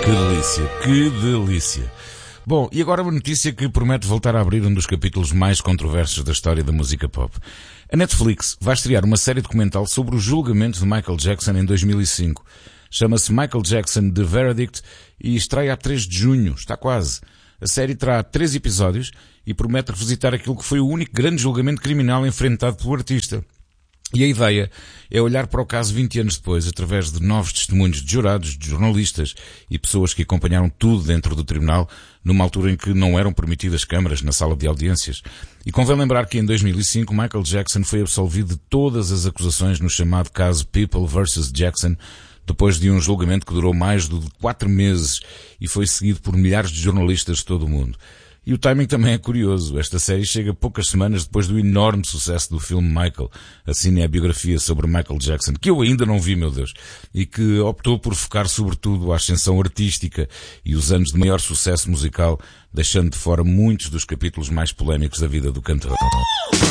Que delícia, que delícia. Bom, e agora uma notícia que promete voltar a abrir um dos capítulos mais controversos da história da música pop. A Netflix vai estrear uma série documental sobre o julgamento de Michael Jackson em 2005. Chama-se Michael Jackson The Verdict e estreia a 3 de junho, está quase. A série terá 3 episódios e promete revisitar aquilo que foi o único grande julgamento criminal enfrentado pelo artista. E a ideia é olhar para o caso 20 anos depois, através de novos testemunhos de jurados, de jornalistas e pessoas que acompanharam tudo dentro do tribunal, numa altura em que não eram permitidas câmaras na sala de audiências. E convém lembrar que em 2005 Michael Jackson foi absolvido de todas as acusações no chamado caso People vs. Jackson, depois de um julgamento que durou mais de 4 meses e foi seguido por milhares de jornalistas de todo o mundo. E o timing também é curioso. Esta série chega poucas semanas depois do enorme sucesso do filme Michael, a cinebiografia sobre Michael Jackson, que eu ainda não vi, meu Deus, e que optou por focar sobretudo a ascensão artística e os anos de maior sucesso musical, deixando de fora muitos dos capítulos mais polémicos da vida do cantor.